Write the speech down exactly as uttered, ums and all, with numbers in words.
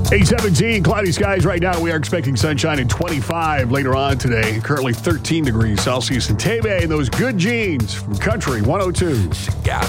eight seventeen, cloudy skies right now. We are expecting sunshine and twenty-five later on today. Currently thirteen degrees Celsius in Tebe, and those good jeans from Country one oh two.